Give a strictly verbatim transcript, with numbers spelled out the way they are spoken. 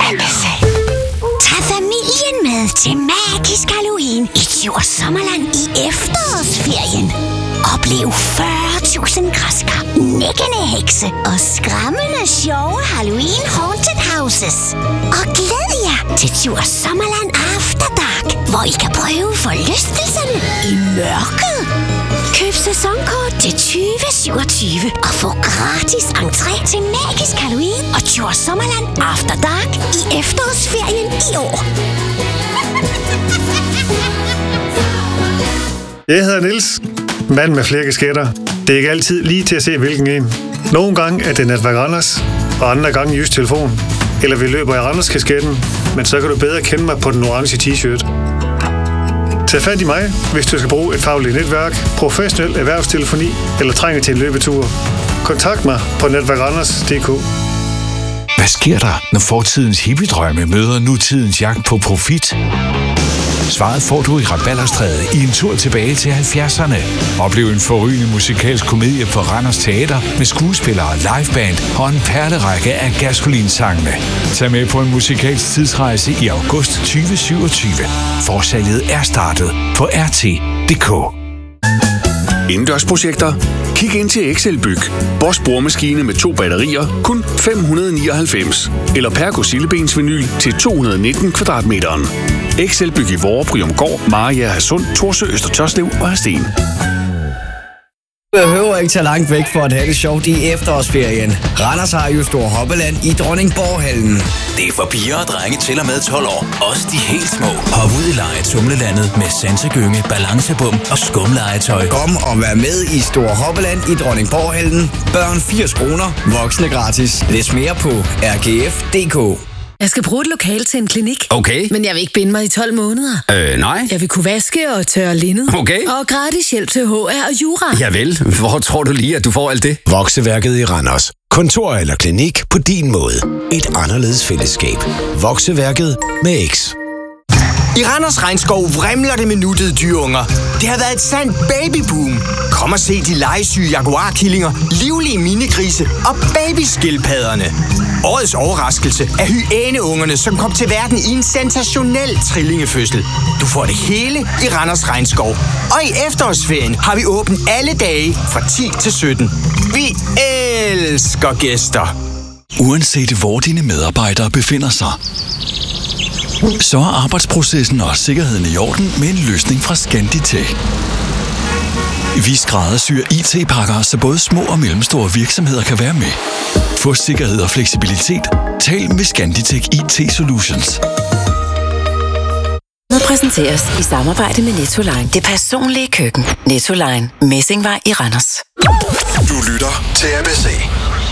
Tag familien med til Magisk Halloween i Djurs Sommerland i efterårsferien. Oplev fyrre tusind græskar, nækkende hekse og skræmmende sjove Halloween Haunted Houses. Og glæd jer til Djurs Sommerland After Dark, hvor I kan prøve forlystelserne i mørket. Køb sæsonkort til tyve syvogtyve og få gratis entré til Magisk Halloween og Djurs Sommerland After Dark i efterårsferien i år. Jeg hedder Niels, mand med flere kasketter. Det er ikke altid lige til at se, hvilken en. Nogle gange er det Netværk Randers, og andre gange Jysk Telefon. Eller vi løber i Randers-kasketten, men så kan du bedre kende mig på den orange t-shirt. Tag fat i mig, hvis du skal bruge et fagligt netværk, professionel erhvervstelefoni eller trænger til en løbetur. Kontakt mig på netværk randers punktum d k. Hvad sker der, når fortidens hippiedrømme møder nutidens jagt på profit? Svaret får du i Rabalderstræde i en tur tilbage til halvfjerdserne. Oplev en forrygende musikalsk komedie på Randers Teater med skuespillere, liveband og en perlerække af Gasolin-sangene. Tag med på en musikalsk tidsrejse i august tyve syvogtyve. Forsalget er startet på r t punktum d k. Indendørsprojekter? Kig ind til Excelbyg. Bosch boremaskine med to batterier, kun fem hundrede nioghalvfems. Eller Pergo sildebensvinyl til to hundrede nitten kvadratmeteren. Excelbyg i Vorre, Bryumgård, Mariager, Hadsund, Thorsø, Øster Tørslev og Hadsten. Du behøver ikke tage langt væk for at have det sjovt i efterårsferien. Randers har jo Store Hoppeland i Dronningborghallen. Det er for piger og drenge til og med tolv år. Også de helt små. Hop ud i lege Tumlelandet med sansegynge, balancebom og skumlegetøj. Kom og vær med i Store Hoppeland i Dronningborghallen. Børn firs kroner, voksne gratis. Læs mere på r g f punktum d k. Jeg skal bruge et lokal til en klinik. Okay. Men jeg vil ikke binde mig i tolv måneder. Øh, nej. Jeg vil kunne vaske og tørre linned. Okay. Og gratis hjælp til H R og jura. Javel, hvor tror du lige, at du får alt det? Vokseværket i Randers. Kontor eller klinik på din måde. Et anderledes fællesskab. Vokseværket med X. I Randers Regnskov vrimler det med nuttede dyreunger. Det har været et sandt babyboom. Kom og se de legesyge jaguarkillinger, livlige minigrise og babyskildpadderne. Årets overraskelse er hyæneungerne, som kom til verden i en sensationel trillingefødsel. Du får det hele i Randers Regnskov. Og i efterårsferien har vi åbent alle dage fra ti til sytten. Vi elsker gæster. Uanset hvor dine medarbejdere befinder sig, så er arbejdsprocessen og sikkerheden i orden med en løsning fra Scanditech. Vi skræddersyr I T-pakker, så både små og mellemstore virksomheder kan være med. Få sikkerhed og fleksibilitet. Tal med Scanditech I T Solutions. Noget præsenteres i samarbejde med Nettoline. Det personlige køkken. Nettoline. Messingvej i Randers. Du lytter til A B C.